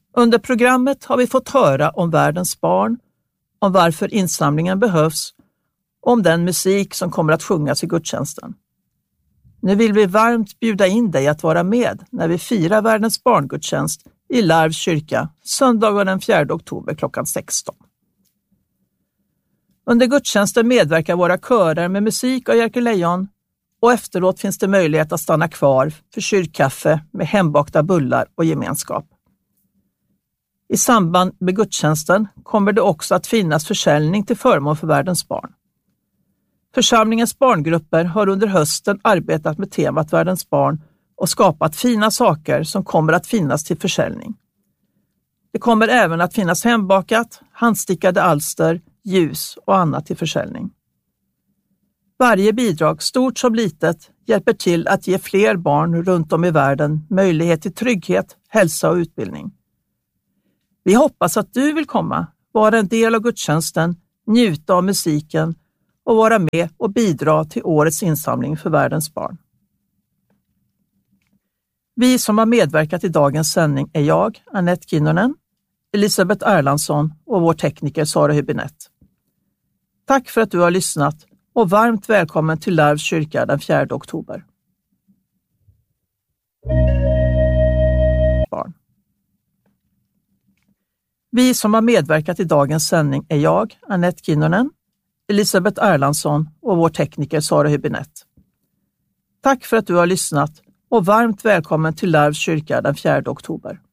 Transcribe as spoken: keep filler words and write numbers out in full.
Under programmet har vi fått höra om världens barn, om varför insamlingen behövs och om den musik som kommer att sjungas i gudstjänsten. Nu vill vi varmt bjuda in dig att vara med när vi firar världens barngudstjänst i Larvs kyrka söndagen den fjärde oktober klockan sexton. Under gudstjänsten medverkar våra körer med musik av Jerker Lejon och efteråt finns det möjlighet att stanna kvar för kyrkkaffe med hembakta bullar och gemenskap. I samband med gudstjänsten kommer det också att finnas försäljning till förmån för världens barn. Församlingens barngrupper har under hösten arbetat med temat världens barn och skapat fina saker som kommer att finnas till försäljning. Det kommer även att finnas hembakat, handstickade alster, ljus och annat till försäljning. Varje bidrag, stort som litet, hjälper till att ge fler barn runt om i världen möjlighet till trygghet, hälsa och utbildning. Vi hoppas att du vill komma, vara en del av gudstjänsten, njuta av musiken och vara med och bidra till årets insamling för världens barn. Vi som har medverkat i dagens sändning är jag, Annette Kinnunen, Elisabeth Erlandsson och vår tekniker Sara Hübinette. Tack för att du har lyssnat och varmt välkommen till Larvs kyrka den fjärde oktober. Barn. Vi som har medverkat i dagens sändning är jag, Annette Kinnunen, Elisabeth Erlandsson och vår tekniker Sara Hübinette. Tack för att du har lyssnat och varmt välkommen till Larvs kyrka den fjärde oktober.